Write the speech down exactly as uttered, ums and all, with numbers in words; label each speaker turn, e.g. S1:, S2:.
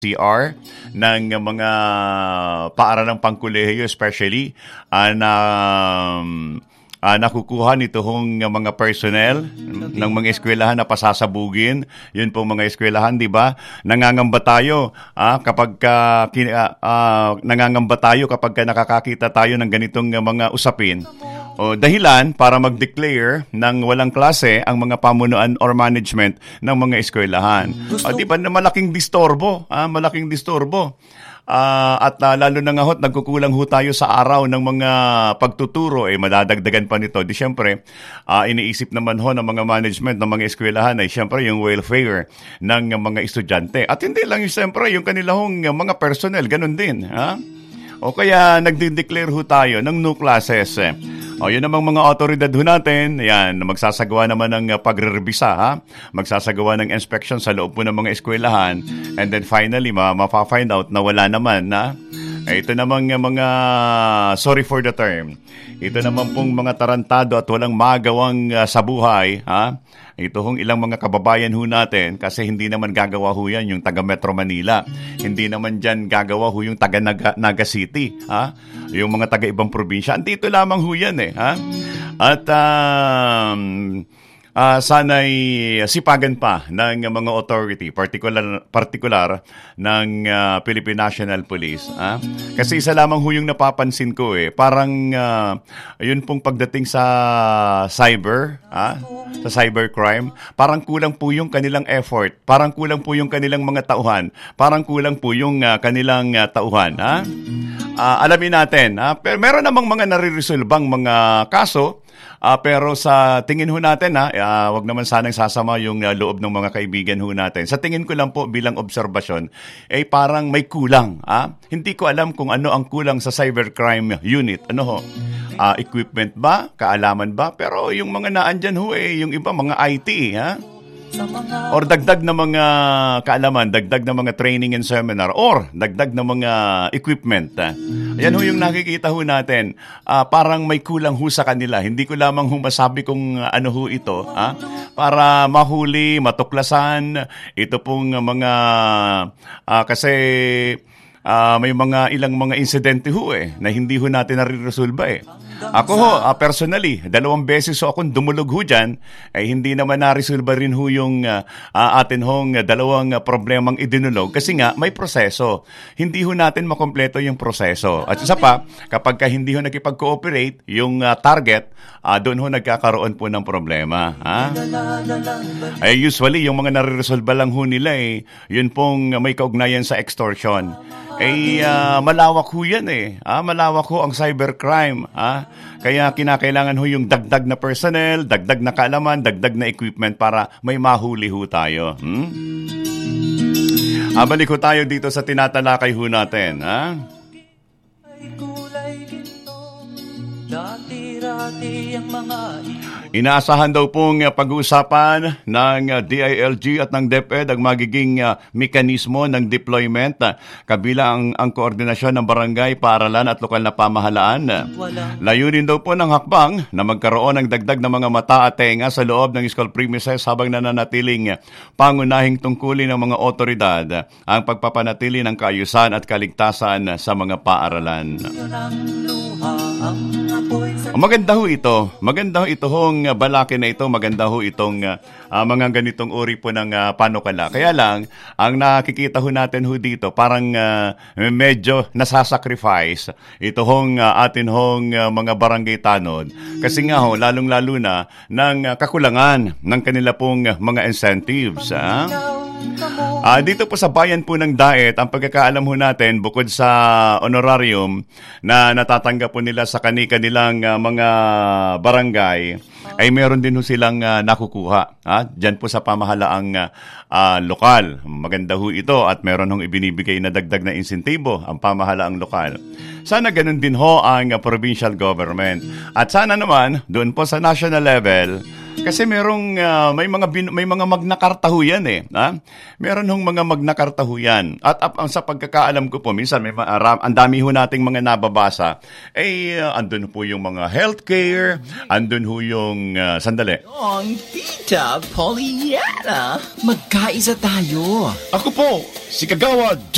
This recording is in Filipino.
S1: C R ng mga paaralang pangkolehiyo especially uh, na uh, nakukuha nito hong mga personnel ng mga eskwelahan na pasasabugin. Yun pong mga eskwelahan, di ba? Nangangamba tayo ah, kapag ka, kin, uh, uh, nangangamba tayo kapag ka nakakakita tayo ng ganitong uh, mga usapin. O dahilan para mag-declare ng walang klase ang mga pamunuan or management ng mga eskwelahan. O di ba na malaking disturbo, ah, malaking disturbo. Uh, at uh, lalo na nga ho, nagkukulang ho tayo sa araw ng mga pagtuturo, eh madadagdagan pa nito. Di syempre, uh, iniisip naman ho ng mga management ng mga eskwelahan ay syempre yung welfare ng mga estudyante. At hindi lang yung syempre yung kanilang mga personnel, ganun din. Ha? O kaya nagde-declare ho tayo ng no classes. Eh. O yun namang mga otoridad ho natin, yan, magsasagawa naman ng uh, pagre-revisa, ha? Magsasagawa ng inspection sa loob po ng mga eskwelahan, and then finally, ma- mapafind out na wala naman, na eh, ito namang uh, mga, sorry for the term, ito naman pong mga tarantado at walang magawang uh, sa buhay, ha? Ito hong ilang mga kababayan ho natin kasi hindi naman gagawa ho yan yung taga Metro Manila. Hindi naman dyan gagawa ho yung taga Naga, Naga City. Ha? Yung mga taga ibang probinsya. Dito lamang ho yan eh. Ha? At um, uh, sana'y sipagan pa ng mga authority, particular, particular ng uh, Philippine National Police. Ha? Kasi isa lamang ho yung napapansin ko eh. Parang uh, yun pong pagdating sa cyber, ha? Sa cybercrime, parang kulang po yung kanilang effort, parang kulang po yung kanilang mga tauhan, parang kulang po yung uh, kanilang uh, tauhan. Ha? Uh, alamin natin, ha? Pero meron namang mga nare-resolbang mga kaso, uh, pero sa tingin ho natin, ha, uh, wag naman sanang sasama yung uh, loob ng mga kaibigan ho natin. Sa tingin ko lang po bilang obserbasyon, eh parang may kulang. Ha? Hindi ko alam kung ano ang kulang sa cybercrime unit. Ano ho? Uh, equipment ba? Kaalaman ba? Pero yung mga naandyan ho eh, yung iba mga I T, ha? Or dagdag na mga kaalaman, dagdag na mga training and seminar, or dagdag na mga equipment. Ha? Ayan ho yung nakikita ho natin. Uh, parang may kulang ho sa kanila. Hindi ko lamang ho masabi kung uh, ano ho ito. Ha? Para mahuli, matuklasan, ito pong uh, mga, uh, kasi uh, may mga ilang mga insidente ho eh, na hindi ho natin nare-resolve eh. Ako ho, uh, personally, dalawang beses ho akong dumulog ho dyan, ay eh, hindi naman na-resolve rin ho yung uh, uh, atin hong dalawang uh, problemang idinulog kasi nga may proseso. Hindi ho natin makompleto yung proseso. At isa pa, kapag ka hindi ho nakipag-cooperate yung uh, target, uh, doon ho nagkakaroon po ng problema. Ha? Ay, usually, yung mga nare-resolve lang ho nila eh, yun pong may kaugnayan sa extortion. Eh, uh, malawak ho yan eh. Ah, malawak ho ang cybercrime. Ah. Kaya kinakailangan ho yung dagdag na personnel, dagdag na kaalaman, dagdag na equipment para may mahuli ho tayo. Hmm? Ah, balik ho tayo dito sa tinatalakay ho natin. Ha? Dati-rati ang mga inaasahan daw pong uh, pag-uusapan ng uh, D I L G at ng DepEd ang magiging uh, mekanismo ng deployment uh, kabilang ang, ang koordinasyon ng barangay, paaralan at lokal na pamahalaan. Layunin daw po ng hakbang na magkaroon ng dagdag na mga mata at tenga sa loob ng school premises habang nananatiling pangunahing tungkulin ng mga otoridad ang pagpapanatili ng kaayusan at kaligtasan sa mga paaralan. Maganda ho ito. Maganda ho ito hong balake na ito. Maganda ho itong uh, mga ganitong uri po ng uh, panukala. Kaya lang, ang nakikita ho natin ho dito, parang uh, medyo nasasacrifice ito hong uh, atin hong uh, mga barangay tanod. Kasi nga ho, lalong-lalo na ng uh, kakulangan ng kanila pong uh, mga incentives. Ha? Uh, dito po sa bayan po ng Daet, ang pagkakaalam ho natin, bukod sa honorarium na natatanggap po nila sa kani-kanilang uh, mga barangay, ay meron din ho silang uh, nakukuha. Ha? Diyan po sa pamahalaang uh, uh, lokal. Maganda ho ito at meron hong ibinibigay na dagdag na insentibo ang pamahalaang lokal. Sana ganun din ho ang uh, provincial government. At sana naman, doon po sa national level, kasi merong uh, may mga bin, may mga Magna Carta ho yan eh. Ha? Meron hong mga Magna Carta ho yan. At uh, ang sa pagkakaalam ko po, minsan may uh, ang dami ho nating mga nababasa. Eh, uh, andun po yung mga healthcare, andun ho yung, uh, sandali.
S2: Ang Tita Pollyanna, magkaisa tayo.
S3: Ako po, si Kagawa